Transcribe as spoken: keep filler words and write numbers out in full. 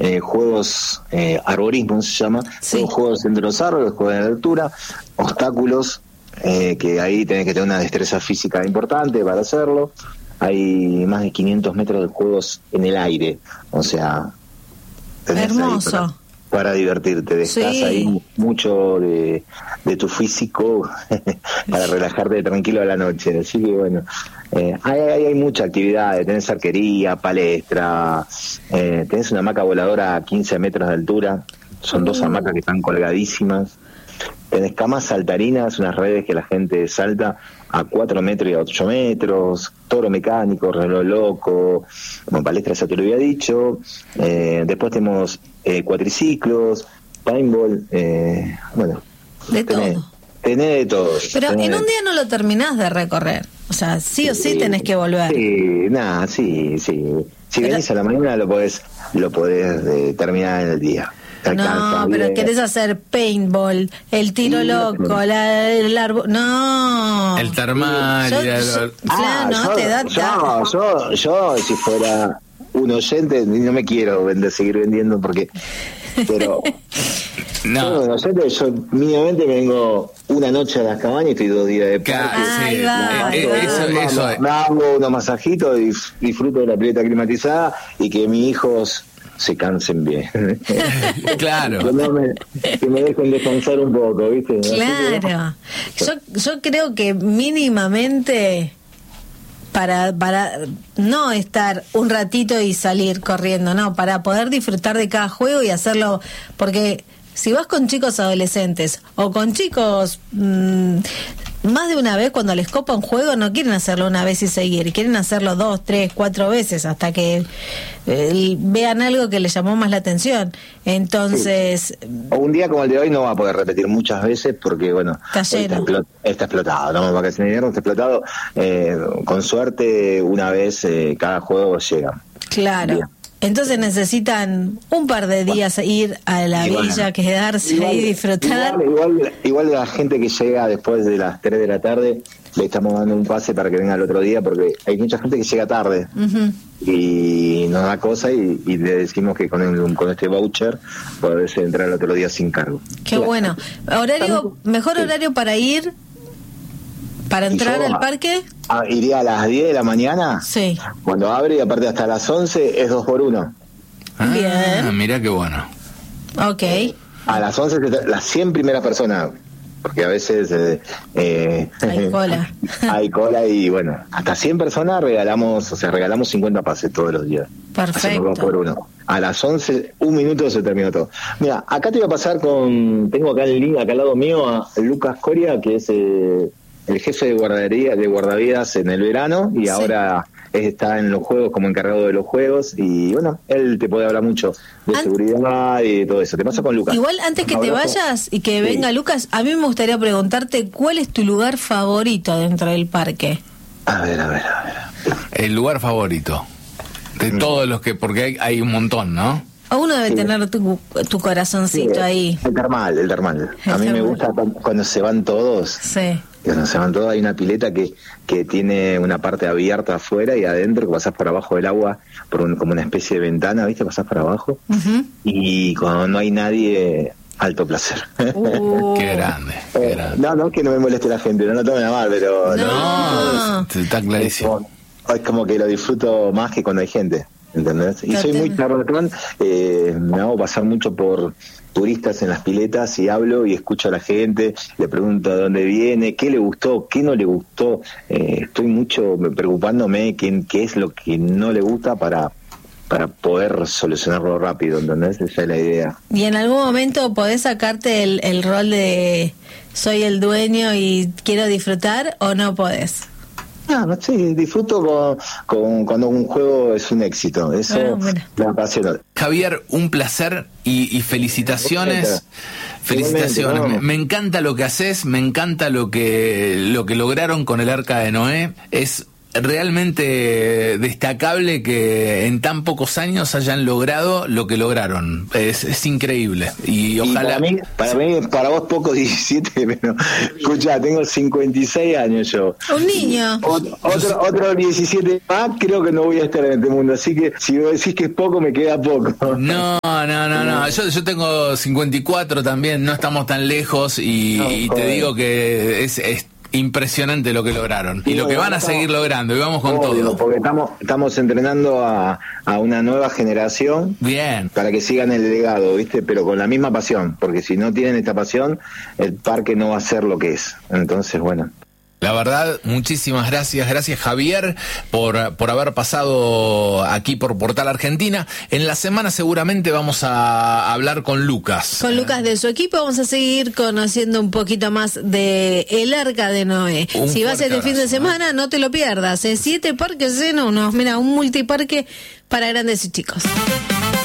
eh, juegos, eh, arborismo se llama, Sí. son juegos entre los árboles, juegos en altura, obstáculos, eh, que ahí tenés que tener una destreza física importante para hacerlo. Hay más de quinientos metros de juegos en el aire, o sea, tenés Hermoso. ahí para, para divertirte, dejás Sí. ahí mucho de, de tu físico para relajarte tranquilo a la noche, así que bueno, eh, hay, hay, hay mucha actividad, tenés arquería, palestra, eh, tenés una hamaca voladora a quince metros de altura, son dos hamacas que están colgadísimas. Tenés camas saltarinas, unas redes que la gente salta a cuatro metros y a ocho metros, toro mecánico, reloj loco, bueno, palestra ya te lo había dicho, eh, después tenemos eh, cuatriciclos, paintball, eh, bueno, De tenés, todo. tenés de todo. Pero tenés en de- un día no lo terminás de recorrer. O sea, sí o sí tenés que volver. Sí, nada, sí, sí. Si Pero- venís a la mañana lo podés, lo podés eh, terminar en el día. Te alcanza No, pero bien. querés hacer paintball, el tiro Sí, loco, no. la, el árbol. No. El termal. Yo- y la- yo- Claro, no, yo, te da- yo, yo, yo, si fuera un oyente, no me quiero vender, seguir vendiendo porque, pero No. yo, un oyente, yo mínimamente me vengo una noche a las cabañas y estoy dos días de Claro, parque. Ahí sí, va, eh, ahí eh, va. eso, Me- eso me, es. me hago unos masajitos y dif- disfruto de la pileta climatizada y que mis hijos se cansen bien. Claro. Que, no me, que me dejen descansar un poco, ¿viste? Así que, Claro. Yo, yo creo que mínimamente para para no estar un ratito y salir corriendo, no, para poder disfrutar de cada juego y hacerlo, porque si vas con chicos adolescentes o con chicos mmm, más de una vez, cuando les copa un juego no quieren hacerlo una vez y seguir, quieren hacerlo dos, tres, cuatro veces hasta que eh, vean algo que les llamó más la atención. Entonces, O un día como el de hoy no va a poder repetir muchas veces porque, bueno, Está hoy lleno. está, explo- está explotado, ¿no? Vacaciones de invierno está explotado. Eh, con suerte, una vez eh, cada juego llega. claro. Bien. Entonces necesitan un par de días ir a la Y bueno, villa, quedarse igual- y disfrutar. Igual, igual, igual la gente que llega después de las tres de la tarde, le estamos dando un pase para que venga el otro día porque hay mucha gente que llega tarde. Ujú. Y nos da cosa y, y le decimos que con, el, con este voucher podés entrar el otro día sin cargo. Qué bueno. Horario, mejor Sí. horario para ir, para Y entrar yo, al parque. ah, iría a las diez de la mañana, Sí. cuando abre, y aparte hasta las once es dos por uno. Ah, Bien. mira qué bueno. Ok. A las once se- las cien primeras personas, porque a veces eh, eh, Hay cola. hay cola y bueno, hasta cien personas regalamos, o sea, regalamos cincuenta pases todos los días. Perfecto. Hacemos dos por uno. A las once, un minuto se terminó todo. Mira, acá te voy a pasar con, tengo acá en línea, acá al lado mío, a Lucas Coria, que es eh, el jefe de guardería, de guardavidas en el verano y Sí. ahora está en los juegos como encargado de los juegos y bueno, él te puede hablar mucho de An- seguridad y de todo eso. Te pasa con Lucas. Igual antes que Un te abrazo. vayas y que Sí. venga Lucas, a mí me gustaría preguntarte cuál es tu lugar favorito dentro del parque. A ver, a ver, a ver. El lugar favorito. De todos los que, porque hay, hay un montón, ¿no? O uno debe Sí. tener tu, tu corazoncito Sí, ahí. El termal, el termal. El A mí me termal. gusta cu- cuando se van todos. Sí. Cuando se van todos hay una pileta que, que tiene una parte abierta afuera y adentro que pasás por abajo del agua, por un- como una especie de ventana, ¿viste? Pasás por abajo. Ujú. Y cuando no hay nadie, alto placer. Uh. Qué grande, qué Eh, grande. no, no es que no me moleste la gente, no lo tomen a mal, pero... No. No, está clarísimo. Es como, es como que lo disfruto más que cuando hay gente, ¿entendés? Y soy muy Totalmente. charlatán, eh, me hago pasar mucho por turistas en las piletas y hablo y escucho a la gente, le pregunto de dónde viene, qué le gustó, qué no le gustó. Eh, estoy mucho preocupándome qué, qué es lo que no le gusta para para poder solucionarlo rápido, ¿entendés? Esa es la idea. Y en algún momento podés sacarte el, el rol de soy el dueño y quiero disfrutar o no podés. No, no sé, disfruto con, con cuando un juego es un éxito, eso Ah, bueno. me apasiona. Javier, un placer y, y felicitaciones. Felicitaciones. Igualmente, Me, no. me encanta lo que haces, me encanta lo que lo que lograron con el Arca de Noé. Es realmente destacable que en tan pocos años hayan logrado lo que lograron. Es, es increíble. Y ojalá... Y para mí, para mí, para vos poco diecisiete, pero escuchá, tengo cincuenta y seis años yo. Un niño. Otro, otro, otro diecisiete más, creo que no voy a estar en este mundo. Así que si vos decís que es poco, me queda poco. No, no, no, no. Yo, yo tengo cincuenta y cuatro también, no estamos tan lejos y, no, y te digo que es... es impresionante lo que lograron y, y lo que van a seguir logrando, y vamos con obvio, todo. Porque estamos estamos entrenando a, a una nueva generación. Bien. Para que sigan el legado, ¿viste? Pero con la misma pasión, porque si no tienen esta pasión, el parque no va a ser lo que es. Entonces, bueno. La verdad, muchísimas gracias. Gracias, Javier, por, por haber pasado aquí por Portal Argentina. En la semana seguramente vamos a hablar con Lucas. Con Lucas de su equipo. Vamos a seguir conociendo un poquito más de el Arca de Noé. Un si vas este fin de semana, ¿eh? No te lo pierdas. ¿eh? Siete parques en unos. Mira, un multiparque para grandes y chicos.